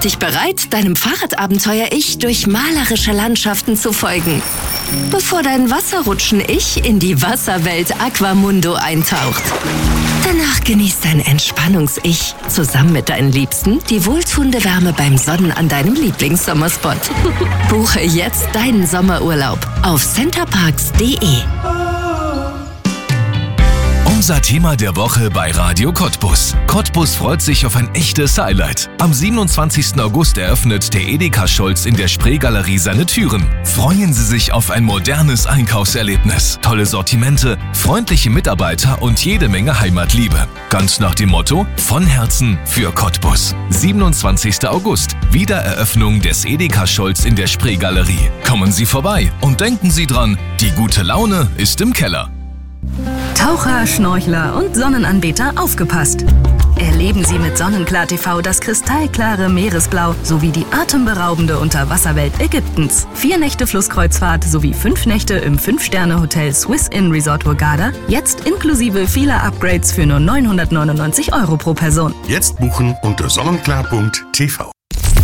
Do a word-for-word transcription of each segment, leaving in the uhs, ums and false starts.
dich bereit, deinem Fahrradabenteuer-Ich durch malerische Landschaften zu folgen, bevor dein Wasserrutschen-Ich in die Wasserwelt Aquamundo eintaucht. Danach genießt dein Entspannungs-Ich zusammen mit deinen Liebsten die wohltuende Wärme beim Sonnen an deinem Lieblingssommerspot. Buche jetzt deinen Sommerurlaub auf centerparks punkt de. Unser Thema der Woche bei Radio Cottbus. Cottbus freut sich auf ein echtes Highlight. Am siebenundzwanzigsten August eröffnet der Edeka Scholz in der Spreegalerie seine Türen. Freuen Sie sich auf ein modernes Einkaufserlebnis, tolle Sortimente, freundliche Mitarbeiter und jede Menge Heimatliebe. Ganz nach dem Motto: von Herzen für Cottbus. siebenundzwanzigsten August, Wiedereröffnung des Edeka Scholz in der Spreegalerie. Kommen Sie vorbei und denken Sie dran, die gute Laune ist im Keller. Taucher, Schnorchler und Sonnenanbeter, aufgepasst! Erleben Sie mit Sonnenklar T V das kristallklare Meeresblau sowie die atemberaubende Unterwasserwelt Ägyptens. Vier Nächte Flusskreuzfahrt sowie fünf Nächte im fünf-Sterne-Hotel Swiss Inn Resort Hurghada, jetzt inklusive vieler Upgrades für nur neunhundertneunundneunzig Euro pro Person. Jetzt buchen unter sonnenklar punkt t v.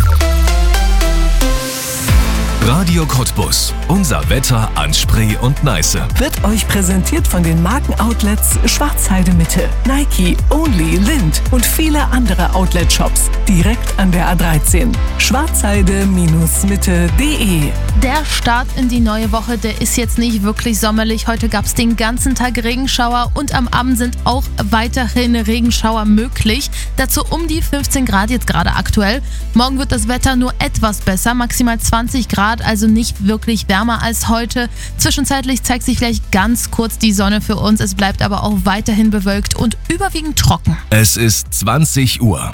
Radio Cottbus. Unser Wetter an Spree und Neiße. Wird euch präsentiert von den Markenoutlets Schwarzheide Mitte, Nike, Only, Lind und viele andere Outlet-Shops direkt an der A dreizehn. schwarzheide Mitte punkt de. Der Start in die neue Woche, der ist jetzt nicht wirklich sommerlich. Heute gab es den ganzen Tag Regenschauer und am Abend sind auch weiterhin Regenschauer möglich. Dazu um die fünfzehn Grad jetzt gerade aktuell. Morgen wird das Wetter nur etwas besser, maximal zwanzig Grad, also nicht wirklich wärmer als heute. Zwischenzeitlich zeigt sich vielleicht ganz kurz die Sonne für uns. Es bleibt aber auch weiterhin bewölkt und überwiegend trocken. Es ist zwanzig Uhr.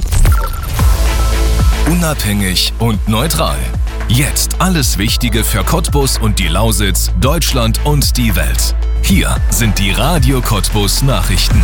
Unabhängig und neutral. Jetzt alles Wichtige für Cottbus und die Lausitz, Deutschland und die Welt. Hier sind die Radio Cottbus Nachrichten.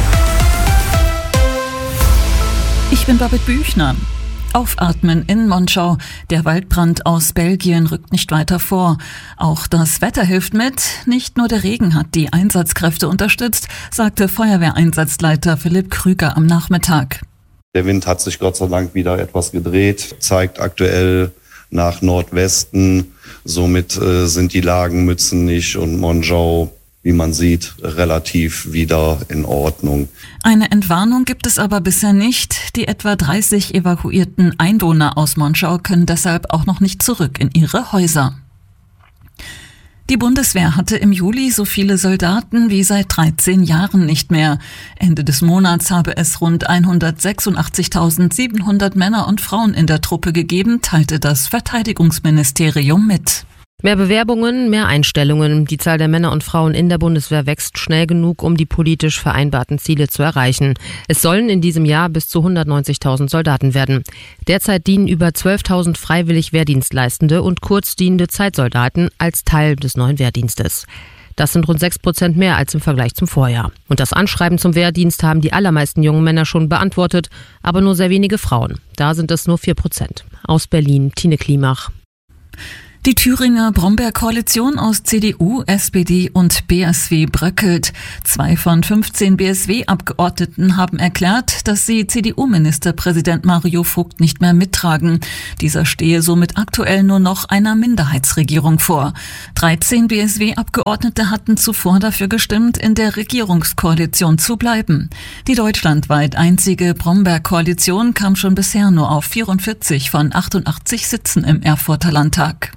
Ich bin Babette Büchner. Aufatmen in Monschau. Der Waldbrand aus Belgien rückt nicht weiter vor. Auch das Wetter hilft mit. Nicht nur der Regen hat die Einsatzkräfte unterstützt, sagte Feuerwehreinsatzleiter Philipp Krüger am Nachmittag. Der Wind hat sich Gott sei Dank wieder etwas gedreht, zeigt aktuell nach Nordwesten. Somit äh, sind die Lagen Mützenich und Monschau, wie man sieht, relativ wieder in Ordnung. Eine Entwarnung gibt es aber bisher nicht. Die etwa dreißig evakuierten Einwohner aus Monschau können deshalb auch noch nicht zurück in ihre Häuser. Die Bundeswehr hatte im Juli so viele Soldaten wie seit dreizehn Jahren nicht mehr. Ende des Monats habe es rund hundertsechsundachtzigtausendsiebenhundert Männer und Frauen in der Truppe gegeben, teilte das Verteidigungsministerium mit. Mehr Bewerbungen, mehr Einstellungen. Die Zahl der Männer und Frauen in der Bundeswehr wächst schnell genug, um die politisch vereinbarten Ziele zu erreichen. Es sollen in diesem Jahr bis zu hundertneunzigtausend Soldaten werden. Derzeit dienen über zwölftausend freiwillig Wehrdienstleistende und kurzdienende Zeitsoldaten als Teil des neuen Wehrdienstes. Das sind rund sechs Prozent mehr als im Vergleich zum Vorjahr. Und das Anschreiben zum Wehrdienst haben die allermeisten jungen Männer schon beantwortet, aber nur sehr wenige Frauen. Da sind es nur vier Prozent. Aus Berlin, Tine Klimach. Die Thüringer Brombeer-Koalition aus C D U, S P D und B S W bröckelt. Zwei von fünfzehn B S W-Abgeordneten haben erklärt, dass sie C D U-Ministerpräsident Mario Vogt nicht mehr mittragen. Dieser stehe somit aktuell nur noch einer Minderheitsregierung vor. dreizehn B S W-Abgeordnete hatten zuvor dafür gestimmt, in der Regierungskoalition zu bleiben. Die deutschlandweit einzige Brombeer-Koalition kam schon bisher nur auf vierundvierzig von achtundachtzig Sitzen im Erfurter Landtag.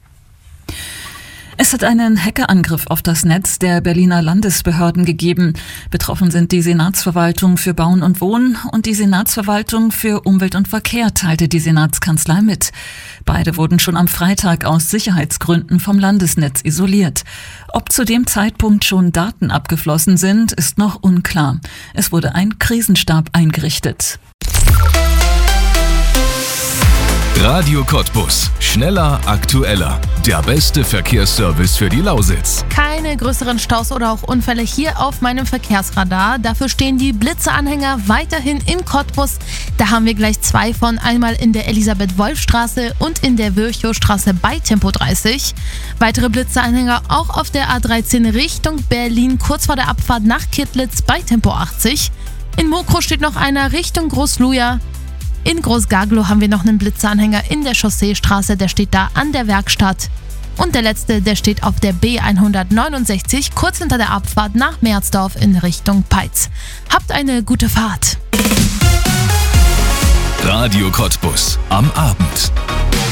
Es hat einen Hackerangriff auf das Netz der Berliner Landesbehörden gegeben. Betroffen sind die Senatsverwaltung für Bauen und Wohnen und die Senatsverwaltung für Umwelt und Verkehr, teilte die Senatskanzlei mit. Beide wurden schon am Freitag aus Sicherheitsgründen vom Landesnetz isoliert. Ob zu dem Zeitpunkt schon Daten abgeflossen sind, ist noch unklar. Es wurde ein Krisenstab eingerichtet. Radio Cottbus. Schneller, aktueller. Der beste Verkehrsservice für die Lausitz. Keine größeren Staus oder auch Unfälle hier auf meinem Verkehrsradar. Dafür stehen die Blitzeanhänger weiterhin in Cottbus. Da haben wir gleich zwei von. Einmal in der Elisabeth-Wolf-Straße und in der Virchow-Straße bei Tempo dreißig. Weitere Blitzeanhänger auch auf der A dreizehn Richtung Berlin, kurz vor der Abfahrt nach Kittlitz bei Tempo achtzig. In Mokrow steht noch einer Richtung Großluja. In Großgaglow haben wir noch einen Blitzeranhänger in der Chausseestraße, der steht da an der Werkstatt. Und der letzte, der steht auf der B hundertneunundsechzig, kurz hinter der Abfahrt nach Meersdorf in Richtung Peitz. Habt eine gute Fahrt. Radio Cottbus am Abend.